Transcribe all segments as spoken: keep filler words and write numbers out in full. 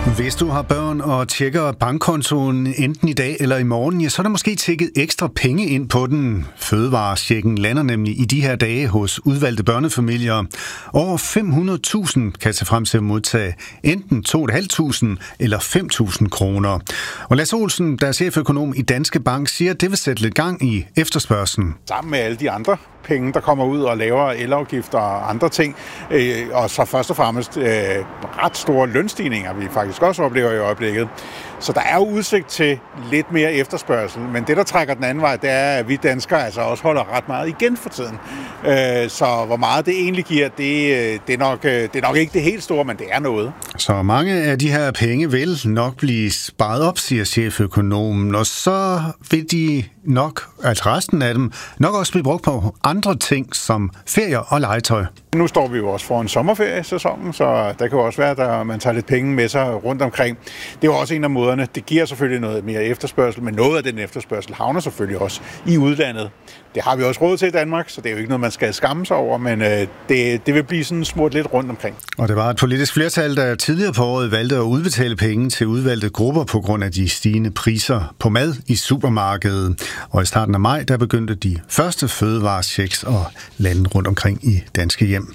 Hvis du har børn og tjekker bankkontoen enten i dag eller i morgen, ja, så er der måske tjekket ekstra penge ind på den. Fødevarechecken lander nemlig i de her dage hos udvalgte børnefamilier. Over fem hundrede tusind kan se frem til at modtage enten to tusind fem hundrede eller fem tusind kroner. Og Lasse Olsen, der er cheføkonom i Danske Bank, siger, at det vil sætte lidt gang i efterspørgslen. Sammen med alle de andre penge, der kommer ud og laver elafgifter og andre ting, øh, og så først og fremmest øh, ret store lønstigninger, vi faktisk også oplever i øjeblikket. Så der er jo udsigt til lidt mere efterspørgsel, men det, der trækker den anden vej, det er, at vi danskere altså også holder ret meget igen for tiden. Øh, så hvor meget det egentlig giver, det, det, er nok, det er nok ikke det helt store, men det er noget. Så mange af de her penge vil nok blive sparet op, siger cheføkonomen, og så vil de nok, altså resten af dem, nok også blive brugt på andre ting som ferier og legetøj. Nu står vi jo også foran sommerferiesæsonen, så der kan jo også være, at man tager lidt penge med sig rundt omkring. Det er jo også en af måderne. Det giver selvfølgelig noget mere efterspørgsel, men noget af den efterspørgsel havner selvfølgelig også i udlandet. Det har vi også råd til i Danmark, så det er jo ikke noget, man skal skamme sig over, men øh, det, det vil blive sådan smurt lidt rundt omkring. Og det var et politisk flertal, der tidligere på året valgte at udbetale penge til udvalgte grupper på grund af de stigende priser på mad i supermarkedet. Og i starten af maj, der begyndte de første fødevarechecks og lande rundt omkring i danske hjem.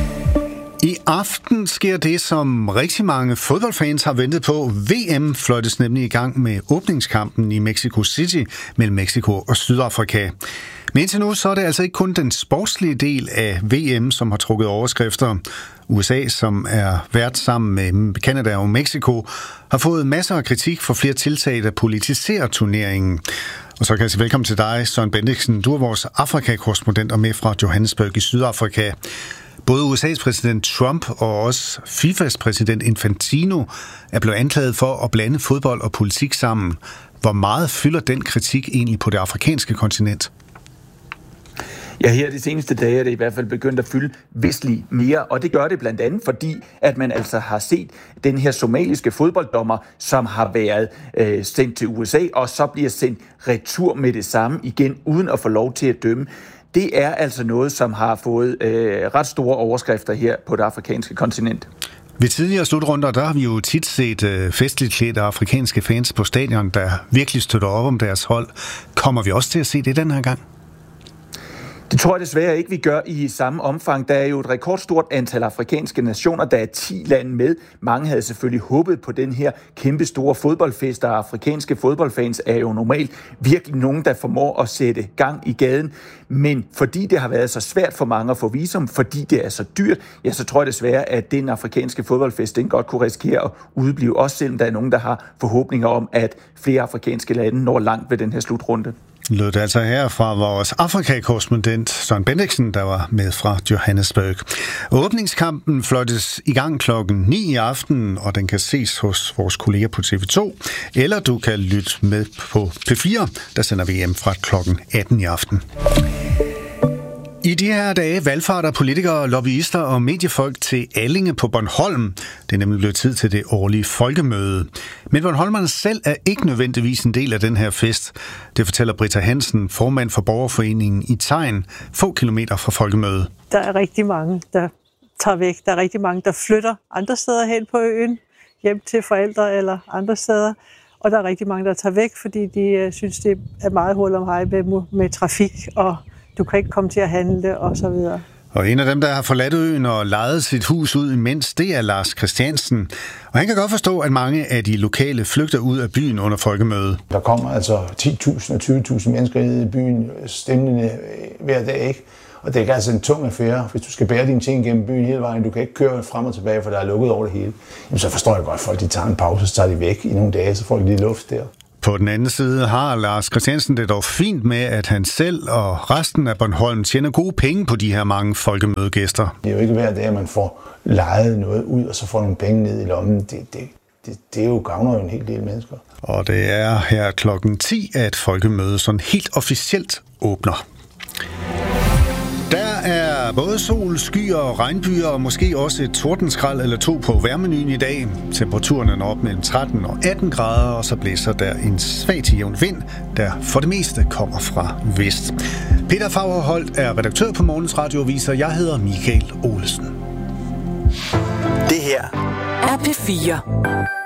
I aften sker det, som rigtig mange fodboldfans har ventet på. V M fløjtes nemlig i gang med åbningskampen i Mexico City mellem Mexico og Sydafrika. Men indtil nu så er det altså ikke kun den sportslige del af V M, som har trukket overskrifter. U S A, som er vært sammen med Canada og Mexico, har fået masser af kritik for flere tiltag, der politiserer turneringen. Og så kan jeg sige velkommen til dig, Søren Bendiksen. Du er vores Afrika-korrespondent og med fra Johannesburg i Sydafrika. Både U S A's præsident Trump og også FIFA's præsident Infantino er blevet anklaget for at blande fodbold og politik sammen. Hvor meget fylder den kritik egentlig på det afrikanske kontinent? Ja, her de seneste dage er det i hvert fald begyndt at fylde vistligt mere, og det gør det blandt andet, fordi at man altså har set den her somaliske fodbolddommer, som har været øh, sendt til U S A, og så bliver sendt retur med det samme igen, uden at få lov til at dømme. Det er altså noget, som har fået øh, ret store overskrifter her på det afrikanske kontinent. Ved tidligere slutrunder, der har vi jo tit set øh, festligt klædte afrikanske fans på stadion, der virkelig støtter op om deres hold. Kommer vi også til at se det den her gang? Det tror jeg desværre ikke, vi gør i samme omfang. Der er jo et rekordstort antal afrikanske nationer. Der er ti lande med. Mange havde selvfølgelig håbet på den her kæmpe store fodboldfest, og afrikanske fodboldfans er jo normalt virkelig nogen, der formår at sætte gang i gaden. Men fordi det har været så svært for mange at få visum, fordi det er så dyrt, ja, så tror jeg desværre, at den afrikanske fodboldfest, den godt kunne risikere at udeblive, også selvom der er nogen, der har forhåbninger om, at flere afrikanske lande når langt ved den her slutrunde. Lød det altså her fra vores Afrika-korrespondent Søren Bendiksen, der var med fra Johannesburg. Åbningskampen fløjtes i gang klokken ni i aften, og den kan ses hos vores kolleger på T V to, eller du kan lytte med på P fire, der sender V M fra klokken atten i aften. I de her dage valgfarter politikere, lobbyister og mediefolk til Allinge på Bornholm. Det er nemlig blevet tid til det årlige folkemøde. Men bornholmerne selv er ikke nødvendigvis en del af den her fest. Det fortæller Britta Hansen, formand for borgerforeningen i Tegn, få kilometer fra folkemødet. Der er rigtig mange, der tager væk. Der er rigtig mange, der flytter andre steder hen på øen, hjem til forældre eller andre steder. Og der er rigtig mange, der tager væk, fordi de synes, det er meget hul om hej med, med trafik, og du kan ikke komme til at handle, og så videre. Og en af dem, der har forladt øen og lejet sit hus ud imens, det er Lars Christiansen. Og han kan godt forstå, at mange af de lokale flygter ud af byen under folkemødet. Der kommer altså ti tusind og tyve tusind mennesker ned i byen stemmende hver dag, ikke? Og det er altså en tung affære, hvis du skal bære dine ting gennem byen hele vejen. Du kan ikke køre frem og tilbage, for der er lukket over det hele. Jamen, så forstår jeg godt, at folk de tager en pause, så tager de væk i nogle dage, så får de lidt luft der. På den anden side har Lars Christiansen det dog fint med, at han selv og resten af Bornholm tjener gode penge på de her mange folkemødegæster. Det er jo ikke hver dag, at man får lejet noget ud, og så får nogle penge ned i lommen. Det, det, det, det er jo gavner jo en hel del mennesker. Og det er her klokken ti, at folkemødet sådan helt officielt åbner. Der er både sol, skyer og regnbyer, og måske også et tordenskrald eller to på vejrmenuen i dag. Temperaturen er op mellem tretten og atten grader, og så blæser der en svag til jævn vind, der for det meste kommer fra vest. Peter Fagerholt er redaktør på Morgens Radioavis, og jeg hedder Michael Olesen. Det her er P fire.